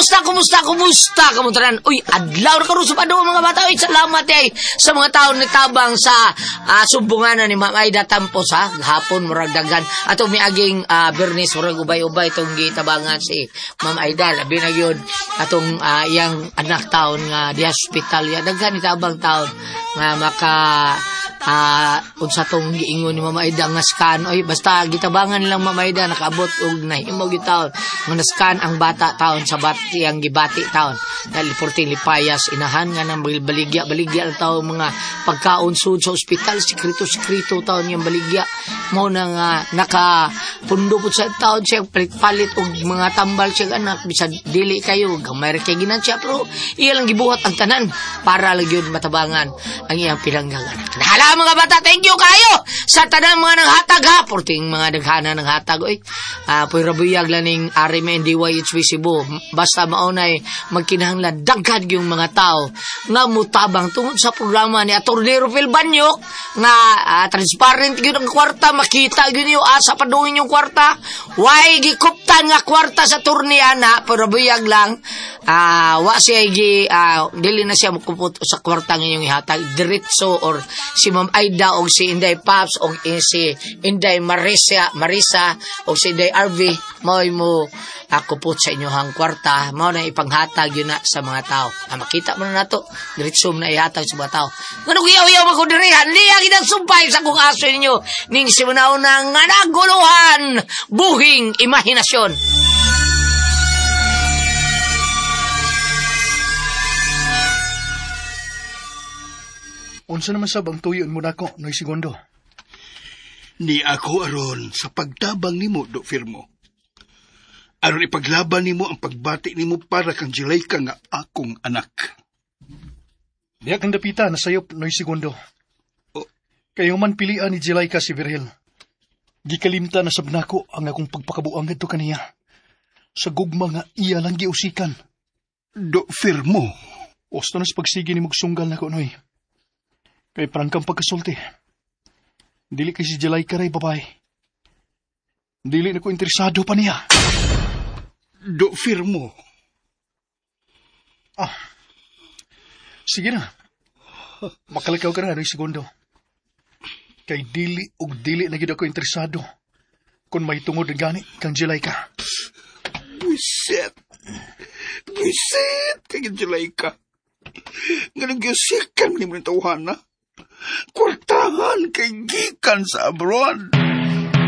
Kumusta, kamuntaran? Uy, adlaw na karon sa padaw mga bata. Uy, salamat ay sa mga taon nagtabang sa sumbunganan ni Ma'am Aida Tampos ha. Hapon murag daghan ato miaging Bernis murag ubay-ubay tong gitabangan si Ma'am Aida. Labi na gyud atong iyang anak taon nga di hospital ya. Daghan itabang taon nga maka unsa tong giingon ni Ma'am Aida nga scan. Oy, basta gitabangan nilang Ma'am Aida nakaabot og nahimo gitaon nga na-scan ang bata taon sa bati ang gibati taon. Dahil porting lipayas inahan nga nang baligya ang taon mga pagkaunsud sa ospital sekreto taon yung baligya mo na nga nakapundo po sa taon siya palit og mga tambal siya anak bisan dili kayo gamay kay ginan siya pero iya lang gibuhat ang tanan para lang yun matabangan ang iyang pinanggalan. Hala mga bata, thank you kayo sa tanang mga nanghatag ha. Porting mga daghana ng hatag. Oy, puy rabuyag laning RMN DYHB Cebu. Basta maunay magkinahanglan daghan yung mga tao nga mutabang tungod sa programa ni Atty. Rufil Banyok nga transparent yun ang kwarta, makita yun yung asa paduhin yung kwarta. Why gikuptan nga kwarta sa turniana, puy rabuyag lang. Wa siya dili na siya mukupot sa kwarta ngayong ihatag diretso or si Ma'am Aida o si Inday Paps o si Inday Marisa o si Inday RV mo kupot sa inyohang kwarta mo na ipanghatag yun na sa mga tao. Makita mo na nato diretso na ihatag sa mga tao. Ngano giyaw-yaw ako diri liya kitang sumpay sa kung aso ninyo ning simunaw ng naguluhan buhing imahinasyon. Unsa naman sab ang tuyon mo nako, Noy Segundo? Ni ako aron sa pagtabang nimo, Do Firmo. Aron ipaglaban nimo ang pagbati nimo para kang Jilayka nga akong anak. Diya kang dapita na sayop, Noy Segundo. Kayo man pilian ni Jilayka si Virgil. Gikalimta na sab nako ang akong pagpakabuang ngadto kaniya. Sa gugma nga iya lang giusikan. Do Firmo. Osto na sa pagsigi ni magsunggal nako, Noy. Kay parang kang pagkasulti. Dili kay si Jilayka ray babae. Dili na ko interesado pa niya. Do Firmo. Sige na. Makalikaw ka na, Noy Segundo. Kay dili na gid ako interesado kung may tungod ng gani kang Jilayka. Buisit kay Jilayka. Nga nagyusikan mo ni mo ng tawhana. Kwartahan kay gikan sa abroad.